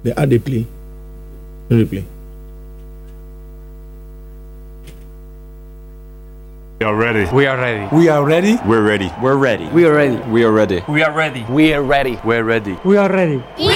They add a play. Replay. We are ready. We are ready. We are ready. We're ready. We're ready. We are ready. We are ready. We are ready. We are ready. We're ready. We are ready. We